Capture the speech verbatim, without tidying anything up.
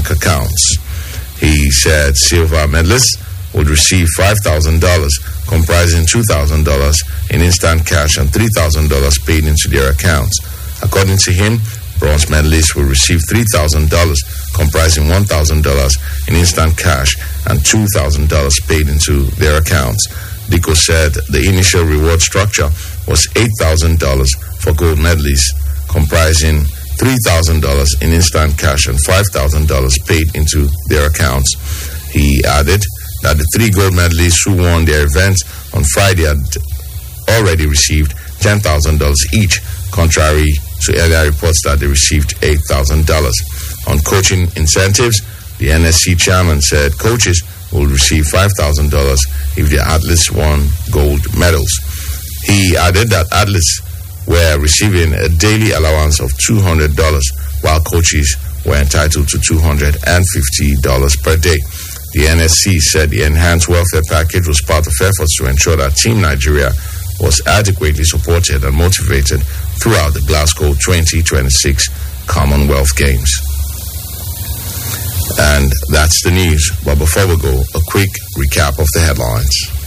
bank accounts. He said silver medalists would receive five thousand dollars, comprising two thousand dollars in instant cash and three thousand dollars paid into their accounts. According to him, bronze medalists will receive three thousand dollars, comprising one thousand dollars in instant cash and two thousand dollars paid into their accounts. Diko said the initial reward structure was eight thousand dollars for gold medalists, comprising three thousand dollars in instant cash and five thousand dollars paid into their accounts. He added that the three gold medalists who won their events on Friday had already received ten thousand dollars each, contrary to earlier reports that they received eight thousand dollars. On coaching incentives, the N S C chairman said coaches will receive five thousand dollars if their athletes won gold medals. He added that athletes were receiving a daily allowance of two hundred dollars, while coaches were entitled to two hundred fifty dollars per day. The N S C said the enhanced welfare package was part of efforts to ensure that Team Nigeria was adequately supported and motivated throughout the Glasgow twenty twenty-six Commonwealth Games. And that's the news. But before we go, a quick recap of the headlines.